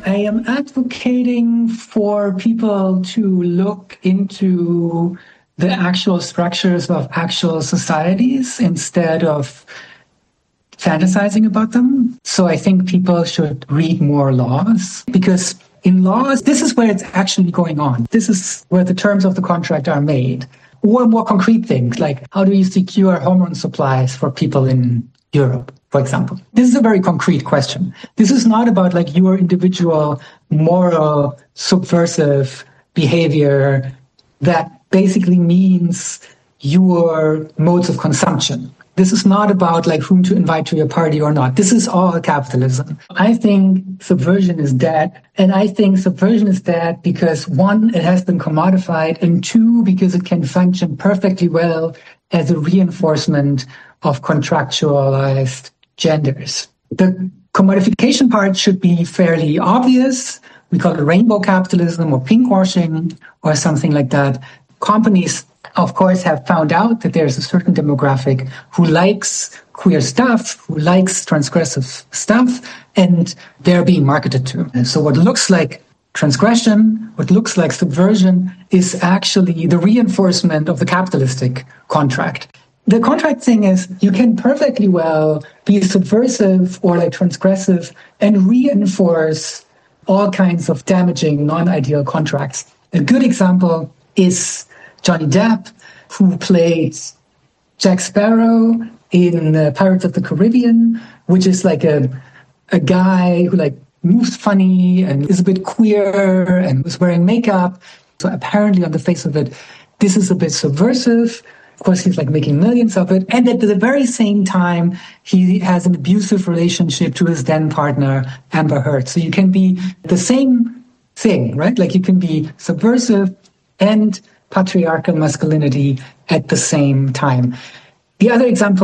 I am advocating for people to look into the actual structures of actual societies instead of fantasizing about them. So I think people should read more laws, because in laws, this is where it's actually going on. This is where the terms of the contract are made. Or more concrete things, like how do you secure hormone supplies for people in Europe, for example? This is a very concrete question. This is not about like your individual moral subversive behavior that basically means your modes of consumption. This is not about like whom to invite to your party or not. This is all capitalism. I think subversion is dead. And I think subversion is dead because, one, it has been commodified, and two, because it can function perfectly well as a reinforcement of contractualized genders. The commodification part should be fairly obvious. We call it rainbow capitalism or pinkwashing or something like that. Companies, of course, have found out that there's a certain demographic who likes queer stuff, who likes transgressive stuff, and they're being marketed to. And so what looks like transgression, what looks like subversion, is actually the reinforcement of the capitalistic contract. The contract thing is you can perfectly well be subversive or like transgressive and reinforce all kinds of damaging, non-ideal contracts. A good example is Johnny Depp, who played Jack Sparrow in Pirates of the Caribbean, which is like a guy who like moves funny and is a bit queer and is wearing makeup. So apparently on the face of it, this is a bit subversive. Of course, he's like making millions of it. And at the very same time, he has an abusive relationship to his then partner, Amber Heard. So you can be the same thing, right? Like you can be subversive and patriarchal masculinity at the same time. The other example